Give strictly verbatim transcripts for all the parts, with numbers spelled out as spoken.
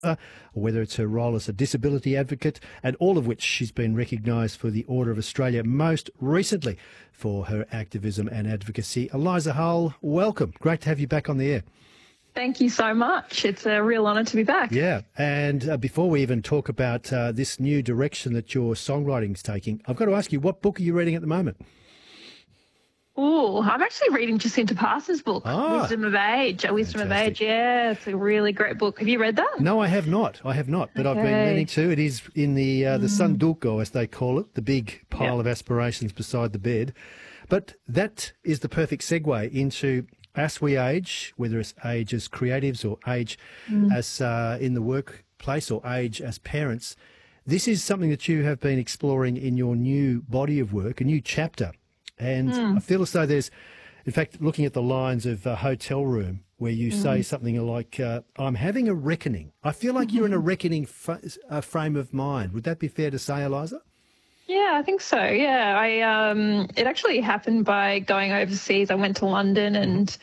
or whether it's her role as a disability advocate, and all of which she's been recognised for the Order of Australia, most recently for her activism and advocacy. Eliza Hull, welcome. Great to have you back on the air. Thank you so much. It's a real honour to be back. Yeah, and uh, before we even talk about uh, this new direction that your songwriting's taking, I've got to ask you, what book are you reading at the moment? Oh, I'm actually reading Jacinta Parsons' book, Ah, Wisdom of Age. A Wisdom fantastic. of Age, yeah. It's a really great book. Have you read that? No, I have not. I have not, but I've been Okay. meaning to. It is in the uh, the Sunduko, as they call it, the big pile Yep. of aspirations beside the bed. But that is the perfect segue into, as we age, whether it's age as creatives or age as uh, in the workplace or age as parents, this is something that you have been exploring in your new body of work, a new chapter. And I feel as though there's, in fact, looking at the lines of uh, Hotel Room, where you say something like, uh, I'm having a reckoning. I feel like you're in a reckoning f- uh, frame of mind. Would that be fair to say, Eliza? Yeah, I think so. Yeah, I um, it actually happened by going overseas. I went to London and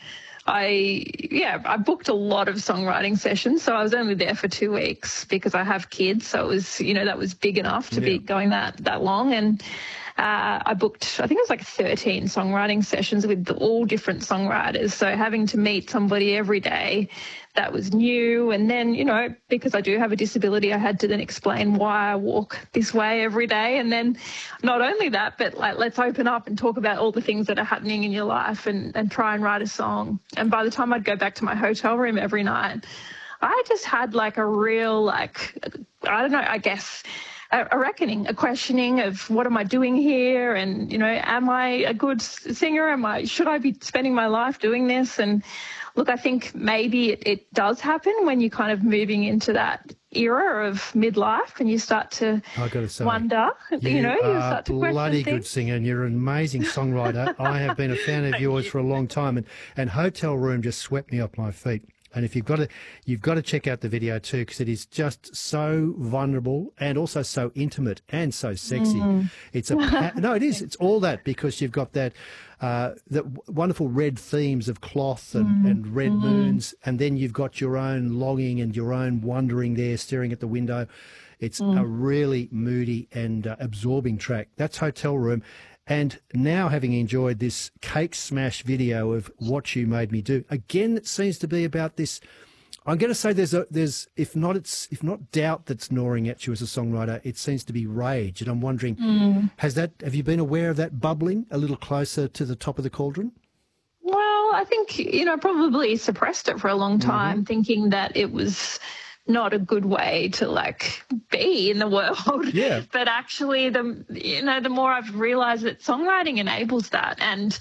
I, yeah, I booked a lot of songwriting sessions. So I was only there for two weeks because I have kids. So it was, you know, that was big enough to Yeah. be going that that long. And uh, I booked, I think it was like thirteen songwriting sessions with all different songwriters. So having to meet somebody every day, that was new. And then, you know, because I do have a disability, I had to then explain why I walk this way every day. And then not only that, but like, let's open up and talk about all the things that are happening in your life and, and try and write a song. And by the time I'd go back to my hotel room every night, I just had like a real, like, I don't know, I guess, a a reckoning, a questioning of what am I doing here? And, you know, am I a good singer? Am I, should I be spending my life doing this? And look, I think maybe it, it does happen when you're kind of moving into that era of midlife and you start to I've got to say, wonder, you, know, you are start to a question bloody good things. singer and you're an amazing songwriter. I have been a fan of yours for a long time, and, and Hotel Room just swept me off my feet. And if you've got to, you've got to check out the video too, because it is just so vulnerable and also so intimate and so sexy. It's a pa- no, it is. It's all that, because you've got that uh, that w- wonderful red themes of cloth and, and red moons, and then you've got your own longing and your own wondering there, staring at the window. It's a really moody and uh, absorbing track. That's Hotel Room. And now, having enjoyed this cake smash video of What You Made Me Do, again, it seems to be about this. I'm going to say there's a, there's if not it's if not doubt that's gnawing at you as a songwriter, it seems to be rage. And I'm wondering, has that have you been aware of that bubbling a little closer to the top of the cauldron? Well, I think, you know, probably suppressed it for a long time, thinking that it was not a good way to like be in the world. Yeah. But actually, the you know, the more I've realized that songwriting enables that. And,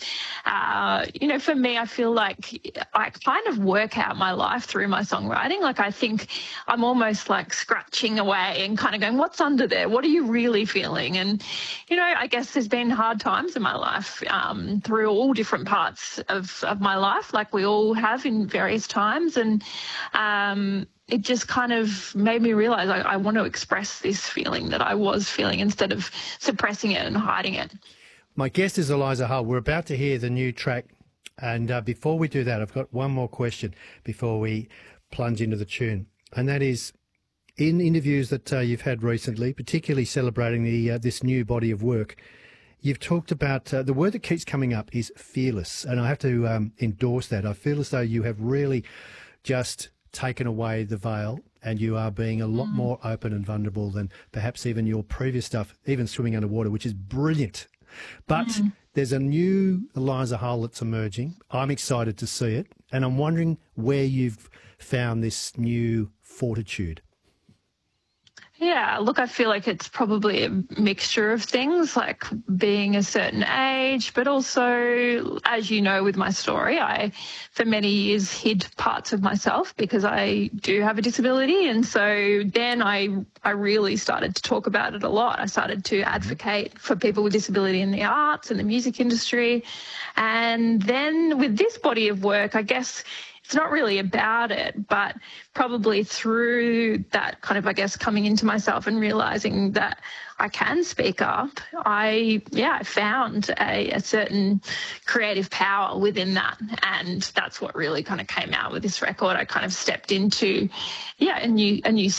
uh, you know, for me, I feel like I kind of work out my life through my songwriting. Like, I think I'm almost like scratching away and kind of going, what's under there? What are you really feeling? And, you know, I guess there's been hard times in my life um, through all different parts of, of my life, like we all have in various times. And, um, it just kind of made me realize I, I want to express this feeling that I was feeling instead of suppressing it and hiding it. My guest is Eliza Hull. We're about to hear the new track. And uh, before we do that, I've got one more question before we plunge into the tune. And that is, in interviews that uh, you've had recently, particularly celebrating the uh, this new body of work, you've talked about uh, the word that keeps coming up is fearless. And I have to um, endorse that. I feel as though you have really just taken away the veil and you are being a lot more open and vulnerable than perhaps even your previous stuff, even Swimming Underwater, which is brilliant. But there's a new Eliza Hull that's emerging. I'm excited to see it. And I'm wondering where you've found this new fortitude. Yeah, look, I feel like it's probably a mixture of things, like being a certain age, but also, as you know, with my story, I, for many years, hid parts of myself because I do have a disability. And so then I, I really started to talk about it a lot. I started to advocate for people with disability in the arts and the music industry. And then with this body of work, I guess it's not really about it, but probably through that kind of, I guess, coming into myself and realizing that I can speak up, I, yeah, I found a, a certain creative power within that. And that's what really kind of came out with this record. I kind of stepped into, yeah, a new, a new